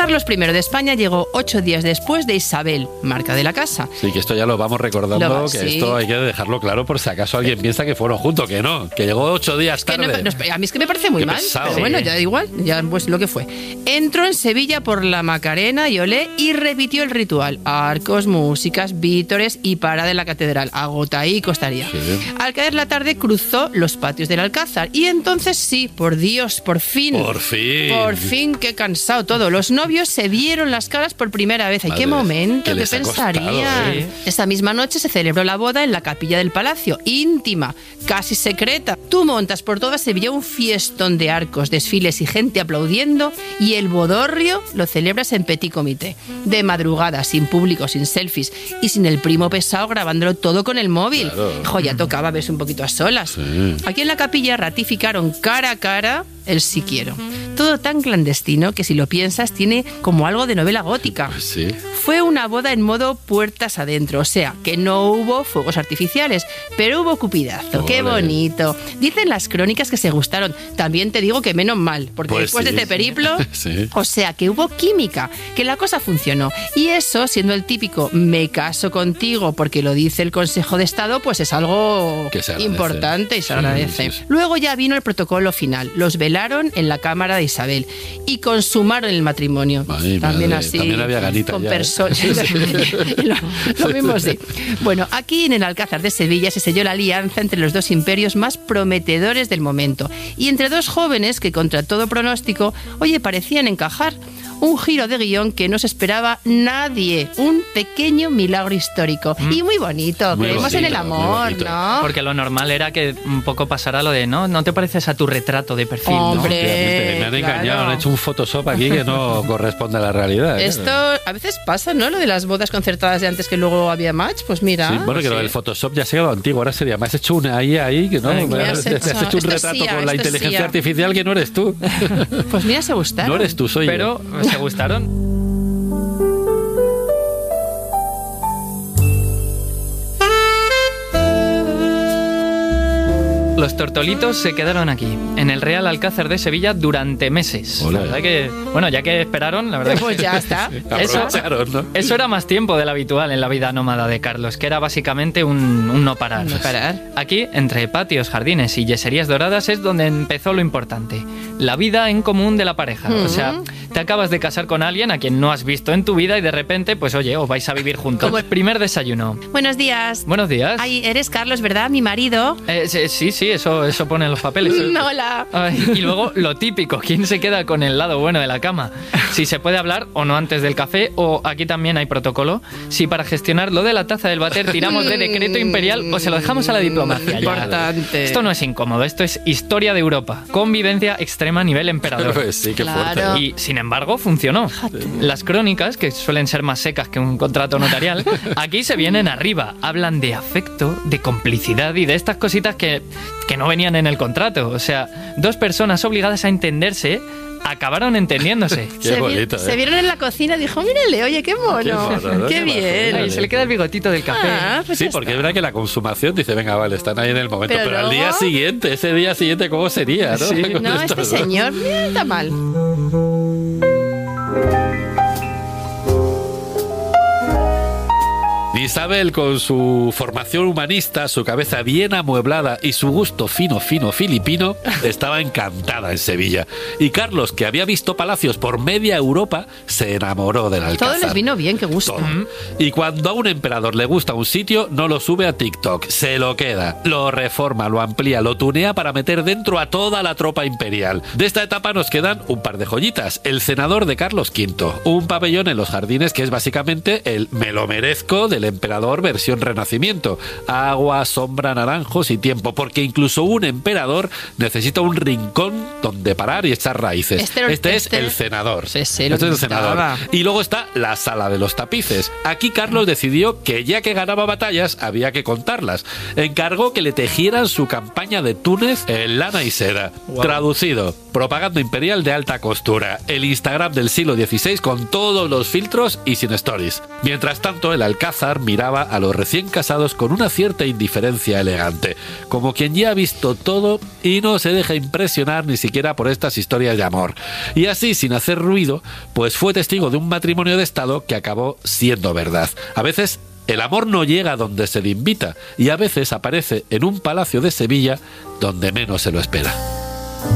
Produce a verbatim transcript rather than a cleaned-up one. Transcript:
Carlos primero de España llegó ocho días después de Isabel, marca de la casa. Sí, que esto ya lo vamos recordando, lo, que sí. esto hay que dejarlo claro por si acaso alguien piensa que fueron juntos, que no, que llegó ocho días tarde. Que no, no, a mí es que me parece muy Qué mal, pesado, pero bueno, sí. ya da igual, ya pues lo que fue. Entró en Sevilla por la Macarena y Olé y repitió el ritual. Arcos, músicas, vítores y parada en la catedral. Agotaico estaría. Sí. Al caer la tarde cruzó los patios del Alcázar y entonces sí, por Dios, por fin. Por fin. Por fin, qué cansado todo. Los novios se vieron las caras por primera vez. ¿En qué momento? ¿Qué pensaría? ¿eh? Esa misma noche se celebró la boda en la capilla del palacio, íntima, casi secreta. Tú montas por toda Sevilla un fiestón de arcos, desfiles y gente aplaudiendo, y el bodorrio lo celebras en petit comité. De madrugada, sin público, sin selfies y sin el primo pesado grabándolo todo con el móvil. Claro. Jo, ya tocaba verse un poquito a solas. Sí. Aquí en la capilla ratificaron cara a cara el sí quiero. Todo tan clandestino que si lo piensas tiene como algo de novela gótica. Pues sí. Fue una boda en modo puertas adentro, o sea, que no hubo fuegos artificiales, pero hubo cupidazo. Ole. ¡Qué bonito! Dicen las crónicas que se gustaron. También te digo que menos mal, porque Pues después sí, de este periplo, sí. o sea, que hubo química, que la cosa funcionó. Y eso, siendo el típico me caso contigo porque lo dice el Consejo de Estado, pues es algo Que se agradece. importante y se Sí, agradece. sí, sí. Luego ya vino el protocolo final. Los velaron en la cámara de Isabel y consumaron el matrimonio. Ay, también madre, así. también había ganita con ya, ¿eh? personas. lo, lo mismo sí. Bueno, aquí en el Alcázar de Sevilla se selló la alianza entre los dos imperios más prometedores del momento y entre dos jóvenes que contra todo pronóstico, oye, parecían encajar. Un giro de guión que no se esperaba nadie. Un pequeño milagro histórico. Mm. Y muy bonito. Muy Creemos bonito, en el amor, ¿no? Porque lo normal era que un poco pasara lo de, ¿no? ¿No te pareces a tu retrato de perfil? Hombre, ¿no? Obviamente, me han claro. engañado, han hecho un Photoshop aquí que no corresponde a la realidad. ¿eh? Esto a veces pasa, ¿no? Lo de las bodas concertadas de antes que luego había match. Pues mira. Sí, bueno, que lo del Photoshop ya se ha quedado antiguo. Ahora sería, me has hecho una I A ahí, que no, Ay, me me has, has te has hecho- hecho un esto es retrato I A, con la esto es inteligencia I A. artificial que no eres tú. Pues mira, se gustaron. No eres tú, soy Pero yo. se gustaron. Los tortolitos se quedaron aquí, en el Real Alcázar de Sevilla, durante meses. Hola. La verdad que, bueno, ya que esperaron, la verdad Pues que ya está. Eso, Aprovecharon, ¿no? eso era más tiempo del habitual en la vida nómada de Carlos, que era básicamente un, un no parar. No parar. Aquí, entre patios, jardines y yeserías doradas, es donde empezó lo importante. La vida en común de la pareja. Mm. O sea, te acabas de casar con alguien a quien no has visto en tu vida y de repente, pues oye, os vais a vivir juntos. Como el primer desayuno. Buenos días. Buenos días. Ay, eres Carlos, ¿verdad? Mi marido. Eh, sí, sí, sí, eso, eso pone en los papeles. No, hola. Ay, y luego lo típico, ¿quién se queda con el lado bueno de la cama? Si se puede hablar o no antes del café, o aquí también hay protocolo, si para gestionar lo de la taza del váter tiramos de decreto imperial o se lo dejamos a la diplomacia. Ya. Importante. Esto no es incómodo, esto es historia de Europa. Convivencia extrema a nivel emperador. Pues sí, qué Claro. fuerte. Y sin embargo funcionó. Las crónicas, que suelen ser más secas que un contrato notarial, aquí se vienen arriba. Hablan de afecto, de complicidad y de estas cositas que, que no venían en el contrato. O sea, dos personas obligadas a entenderse acabaron entendiéndose. Qué se, vi- bonito, ¿eh? se vieron en la cocina y dijo, mírale, oye, qué mono. Qué mono, ¿no? Qué Qué bien. majo. Ay, se le queda el bigotito del café. Ah, pues Sí, ya porque está. es verdad que la consumación dice, venga, vale, están ahí en el momento, Pero pero, al luego- día siguiente, ese día siguiente, ¿cómo sería? ¿no? Sí. Con No, esto, este ¿no? señor mira, está mal. Isabel, con su formación humanista, su cabeza bien amueblada y su gusto fino, fino filipino, estaba encantada en Sevilla. Y Carlos, que había visto palacios por media Europa, se enamoró del Alcázar. Todo les vino bien, qué gusto. Todo. Y cuando a un emperador le gusta un sitio, no lo sube a TikTok, se lo queda, lo reforma, lo amplía, lo tunea para meter dentro a toda la tropa imperial. De esta etapa nos quedan un par de joyitas. El cenador de Carlos quinto, un pabellón en los jardines que es básicamente el me lo merezco del emperador versión renacimiento. Agua, sombra, naranjos y tiempo, porque incluso un emperador necesita un rincón donde parar y echar raíces. Este, Este es este- el cenador. Sí, sí, lo Este que es el cenador. estaba. Y luego está la sala de los tapices. Aquí Carlos decidió que ya que ganaba batallas había que contarlas. Encargó que le tejieran su campaña de Túnez en lana y seda. Wow. Traducido, propaganda imperial de alta costura. El Instagram del siglo dieciséis con todos los filtros y sin stories. Mientras tanto, el Alcázar miraba a los recién casados con una cierta indiferencia elegante, como quien ya ha visto todo y no se deja impresionar ni siquiera por estas historias de amor. Y así, sin hacer ruido, pues fue testigo de un matrimonio de Estado que acabó siendo verdad. A veces el amor no llega donde se le invita y a veces aparece en un palacio de Sevilla donde menos se lo espera.